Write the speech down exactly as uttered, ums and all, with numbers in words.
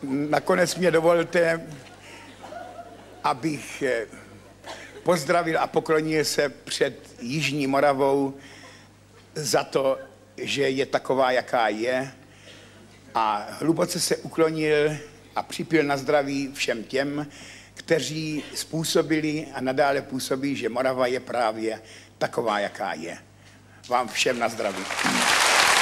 nakonec mě dovolte, abych pozdravil a poklonil se před Jižní Moravou za to, že je taková, jaká je, a hluboce se uklonil a připil na zdraví všem těm, kteří způsobili a nadále působí, že Morava je právě taková, jaká je. Vám všem na zdraví.